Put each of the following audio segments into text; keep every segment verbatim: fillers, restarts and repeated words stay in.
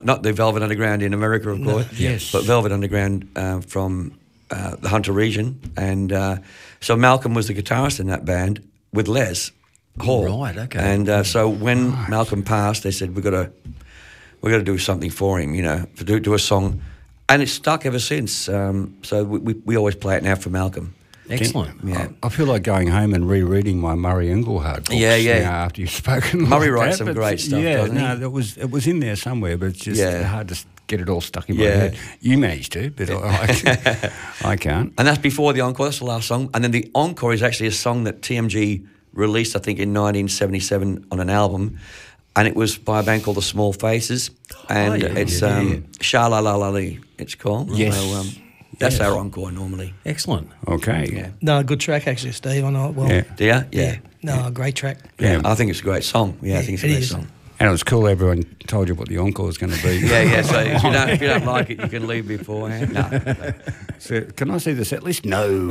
not the Velvet Underground in America, of course. No, yes. But Velvet Underground uh, from uh, the Hunter region. And uh, so Malcolm was the guitarist in that band with Les Hall. Right, okay. And uh, so when right. Malcolm passed, they said, we've got to we've got to do something for him, you know, to do, do a song. And it's stuck ever since. Um, so we, we, we always play it now for Malcolm. Excellent. Yeah. I, I feel like going home and rereading my Murray Engelhard books. Yeah, yeah. Now after you've spoken, Murray like writes that, some great stuff. Yeah, doesn't no, he? it was it was in there somewhere, but it's just Yeah. hard to get it all stuck in my Yeah. head. You managed to, but I, I can't. And that's before the encore. That's the last song. And then the encore is actually a song that T M G released, I think, in nineteen seventy-seven on an album, and it was by a band called the Small Faces, and Oh, yeah, it's yeah, um, yeah. Sha La La La Lee. It's called. Yes. So, um, that's Yes. our encore normally. Excellent. Okay. Yeah. No, good track actually, Steve. I know it well. Yeah. Do you? Yeah. No, great track. Yeah. Yeah. I think it's a great song. Yeah, I Yeah, think it's a it great is. song. And it was cool. Everyone told you what the encore was going to be. Yeah, yeah. So if you don't, if you don't like it, you can leave beforehand. No. So, can I see the set list? No.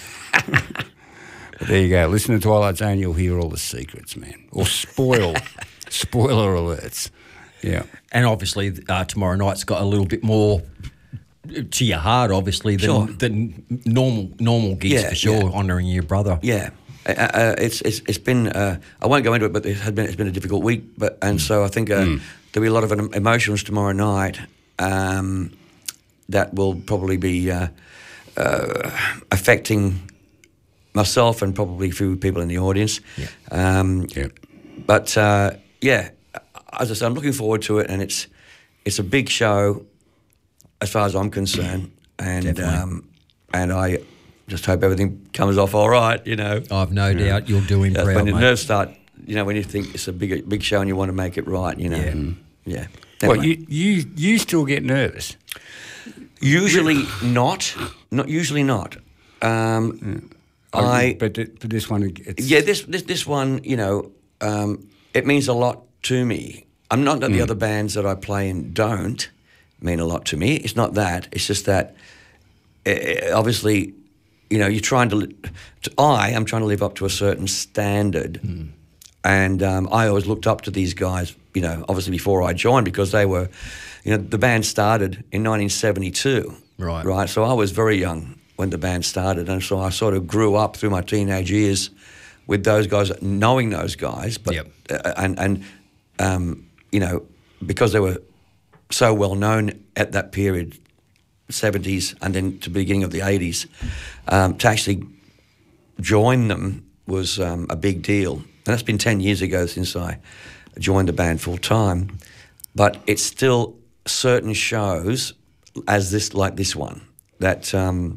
But there you go. Listen to Twilight Zone, you'll hear all the secrets, man. Or spoil, spoiler alerts. Yeah. And obviously, uh, tomorrow night's got a little bit more to your heart, obviously, than, Sure. than normal normal gigs Yeah, for sure. yeah. Honouring your brother. Yeah. Uh, uh, it's it's it's been uh, I won't go into it, but it has been it's been a difficult week. But and so I think uh, Mm. there'll be a lot of um, emotions tomorrow night um, that will probably be uh, uh, affecting myself and probably a few people in the audience. Yeah. Um, Yeah. But uh, yeah, as I said, I'm looking forward to it, and it's it's a big show as far as I'm concerned, and Definitely. um, and I just hope everything comes off all right. You know. I've no doubt you'll do him That's proud, when the mate. nerves start, you know, when you think it's a big big show and you want to make it right, you know. Yeah. Mm. Yeah. Well, Anyway. you, you you still get nervous. Usually not. Not usually not. Um, I but th- but this one, it's, yeah, this this this one, you know, um, it means a lot to me. I'm not that the other bands that I play in don't mean a lot to me. It's not that. It's just that uh, obviously, you know, you're trying to, li- to. I am trying to live up to a certain standard, and um, I always looked up to these guys. You know, obviously before I joined, because they were, you know, the band started in nineteen seventy-two. Right. Right. So I was very young when the band started, and so I sort of grew up through my teenage years with those guys, knowing those guys. But Yep. uh, and and um, you know, because they were so well known at that period, seventies and then to the beginning of the eighties, um, to actually join them was um, a big deal. And that's been ten years ago since I joined the band full time. But it's still certain shows, as this like this one, that um,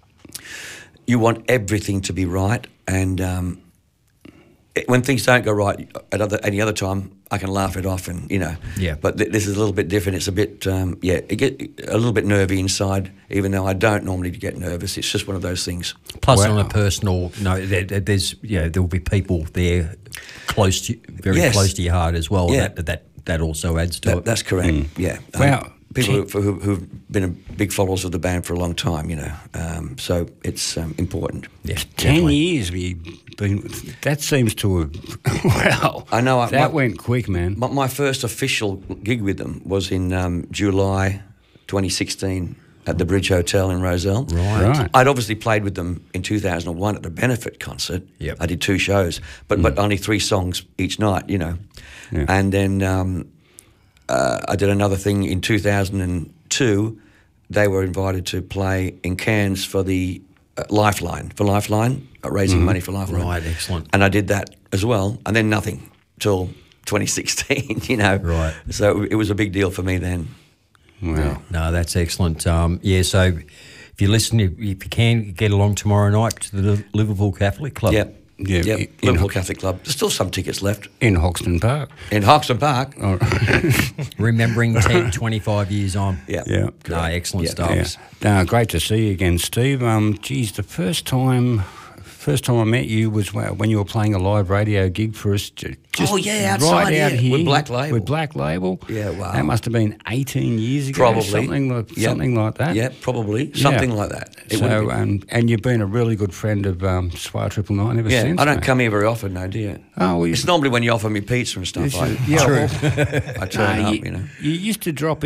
you want everything to be right, and um, it, when things don't go right at other any other time, I can laugh it off, and you know. Yeah. But th- this is a little bit different. It's a bit, um, yeah, it get a little bit nervy inside, even though I don't normally get nervous. It's just one of those things. Plus, Wow. on a personal note, there, there- there's yeah, there will be people there close to, very Yes. close to your heart as well. Yeah. That that that also adds to That, it. that's correct. Yeah. Um, Wow. people Gee. who, for, who, who've been a big followers of the band for a long time, you know. Um, so it's um, important. yeah, ten definitely. years we've been. That seems to have. Wow. I know, I- that my- went quick, man. My, my first official gig with them was in um, July twenty sixteen at the Bridge Hotel in Roselle. Right. Right. I'd obviously played with them in two thousand one at the benefit concert. Yep. I did two shows, but but only three songs each night, you know. Yeah. And then um, uh, I did another thing in two thousand two. They were invited to play in Cairns for the uh, Lifeline, for Lifeline, uh, raising money for Lifeline. Right, excellent. And I did that as well, and then nothing till twenty sixteen, you know. Right. So it was a big deal for me then. Wow. No, that's excellent. Um, yeah, so if you listen, if, if you can, get along tomorrow night to the Liverpool Catholic Club. Yep. Yeah, Yep. in- Liverpool Catholic Club. There's still some tickets left. In Hoxton Park. In Hoxton Park. Oh, Remembering ten, twenty-five years on. Yeah. yeah. No, excellent Yeah. stuff. Yeah. No, great to see you again, Steve. Um, geez, the first time first time I met you was when you were playing a live radio gig for us. Just Oh, yeah, outside, right out yeah, here with Black Label. With Black Label. Yeah, wow. That must have been eighteen years ago. Probably. Something like, Yep. something like that. Yeah, probably. Something Yeah. like that. It would have So, been. um, and you've been a really good friend of um, Swire Triple Nine ever Yeah, since. I don't mate. come here very often, no, do you? Oh, well, It's normally when you offer me pizza and stuff. This I, is- yeah, well, I turn nah, up, you, you know. you used to drop